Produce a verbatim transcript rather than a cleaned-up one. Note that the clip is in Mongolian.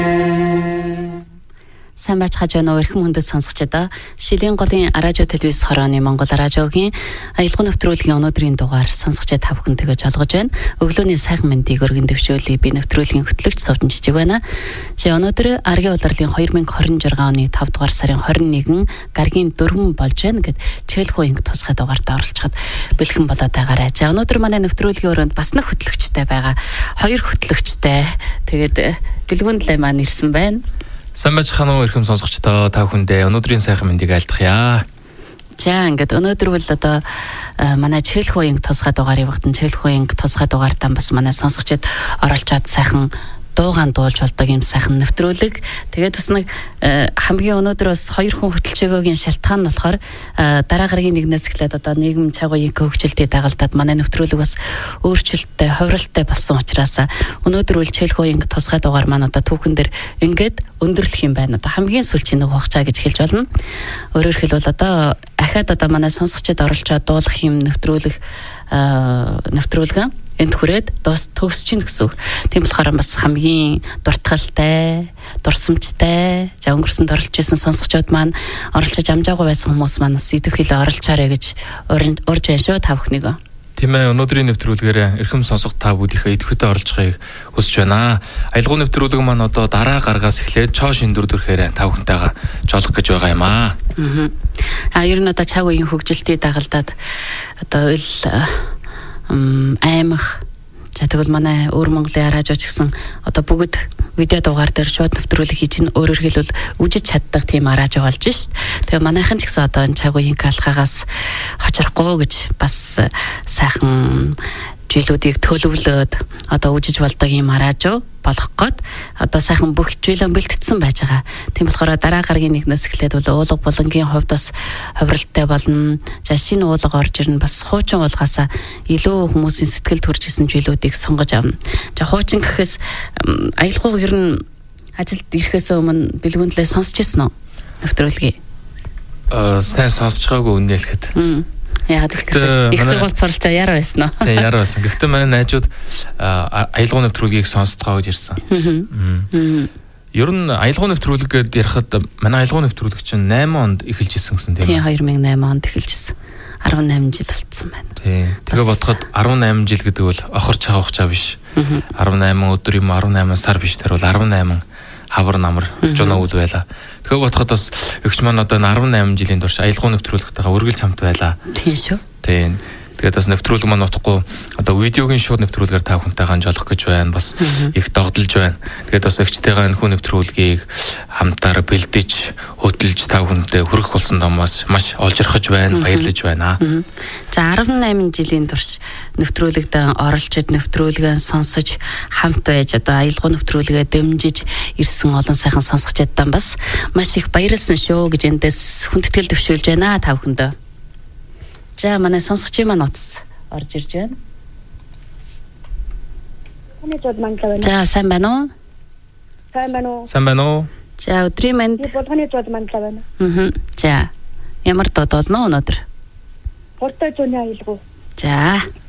Сайн байцгааж байна уу эрхэм хүндэт сонсогчдоо. Шилийн голын радио телевиз хорооны Монгол радиогийн аялал нэвтрүүлгийн өнөөдрийн дугаар сонсогчдод тав хүнтэйгээ жолгож байна. Өглөөний сайхан мэндийг өргөн дэвшүүлье. Би нэвтрүүлгийн хөтлөгч Совдон Жижиг байна. Чи өнөөдөр Аргийн улирлын две тысячи двадцать шесть оны петр дугаар сарын двадцать нэгэн гаргийн дөрвөн болж байна гэд Чэлхүү инг тусгай дугаартаа оролцоход бэлхэн болоод байгаарай. За өнөөдөр манай нэвтрүүлгийн өрөөнд бас нэг хөтлөгчтэй байгаа. Хоёр хөтлөгчтэй. Тэгээд бэлгүндлээ маань ирсэн байна. Сайн байцгаана уу эрхэм сонсогчдоо та бүхэндээ өнөөдрийн сайхан мэндийг айлтгая. За ингээд өнөөдөр бол одоо манай Чэлхүү инг тусгай дугаарыг багтан Чэлхүү инг тусгай дугаартаа бас манай сонсогчдод оролцоод сайхан дуугаан дуулж болдог юм сайхан нэвтрүүлэг. Тэгээд бас нэг хамгийн өнөөдөр бас хоёр хүн хөтөлчөөгөөгийн шалтгаан нь болохоор дараа гарагийн нэгнээс эхлээд одоо нийгэм чагуугийн хөгжилтийн дагалдаад манай нэвтрүүлэг бас өөрчлөлттэй, хувиралтай болсон учраас өнөөдөр үл Чэлхүү инг тусгай дугаар маань одоо түүхэн дээр ингээд өндөрлөх юм байна. Одоо хамгийн сүүлчийн нэг хугацаа гэж хэлж болно. Өөрөөр хэлбэл одоо ахаад одоо манай сонсогчдод оролцоод дуулах юм нэвтрүүлэг нэвтрүүлгэн энд хүрээд төгсөж чинь гэсэн үг. Тийм болохоор бас хамгийн дуртгалтай, дурсамжтай, за өнгөрсөнд оролцож исэн сонсогчдод маань оролцож амжаагүй байсан хүмүүс маань бас идэвхтэй оролцоорой гэж урьж байна шүү та бүхнийг. Тийм ээ, өнөөдрийн нэвтрүүлгээр эрхэм сонсох та бүдийнхээ идэвхтэй оролцохыг хүсэж байна. Аялал нэвтрүүлэг маань одоо дараа гаргаас эхлээд чоо шиндүр дүрхээр та бүхэнтэйгээ жолох гэж байгаа юм аа. Аа ер нь одоо цаг үеийн хөгжилтийн дагалдаад одоо ил аймах за тэгвэл манай өөр Монголын радио ч гэсэн одоо бүгд видео дугаар дээр шууд нэвтрүүлэг хийж ин өөрөөр хэлбэл үжиж чаддаг тийм радио болж шít. Тэгээ манайхан ч гэсэн одоо энэ цаг үеийн калхагаас хочрохгүй гэж бас сайхан жилүүдийг төлөвлөөд одоо үжиж болдог юм радио болох гээд одоо сайхан бүх жилэн бэлтгэсэн байж байгаа. Тийм болохоор дараа гарагийн нэгнээс эхлээд бол уулга булангийн хувьд бас хувиралтай болно. За шинэ уулга орж ирнэ бас хуучин уулгаасаа илүү хүмүүсийн сэтгэл төрж исэн жилүүдийг сонгож авна. За хуучин гэхээс аялгауг ер нь ажилд ирэхээс өмнө бэлгүндлээ сонсч ирсэн үү? Нэвтрүүлгийг. Аа сайн сонсч байгаагүй үнэ хэлэхэд. Яагаад гэвэл их сургууль суралцаа яар байсан нь. Тийм яар байсан. Гэхдээ манай найзууд аялал нэвтрүүлгийг сонсдгоо гэж ирсэн. Ер нь аялал нэвтрүүлгээд ярихад манай аялал нэвтрүүлэг чинь восемь онд эхэлж исэн гэсэн тийм. Тийм две тысячи восемь онд эхэлж исэн. десять жил болцсон байна. Тийм. Тэгээ бодоход десять жил гэдэг бол охорч байгаа хугацаа биш. десять өдөр юм десять сар биш тэр бол десять хавар намар жоноо үл байла. Тэгээ бодоход бас эгч маань одоо десять жилийн турш аялал нэвтрүүлэгтэйгээ үргэлж хамт байла. Тийм шүү. Тийм. Тэгээд бас нэвтрүүлэг маань утгагүй одоо видеогийн шууд нэвтрүүлгээр та бүхэнтэйгээ жолох гэж байна. Бас их догдолж байна. Тэгээд бас эгчтэйгээ нөхөн нэвтрүүлгийг хамтаар бэлдэж, хөтлөж та бүхэндээ хүргэх болсон домоос маш олжирхож байна, баярлаж байна. За десять жилийн турш нэвтрүүлэгт оролцож, нэвтрүүлгээ сонсож, хамт байж одоо аялал нэвтрүүлгээ дэмжиж ирсэн олон сайхан сонсогчдод бас маш их баярлсан шүү гэж эндээс хүндэтгэл төвшүүлж байна та бүхэндээ. За манай сонсогчийн маань утас орж ирж байна. За сайн байна уу? Сайн байна уу? Сайн байна уу? За өдрийн мэнд. Би болгоны зууд мандлаа байна. Аа. За ямар дод болно өнөөдөр? Хуртай зүүнний аялал. За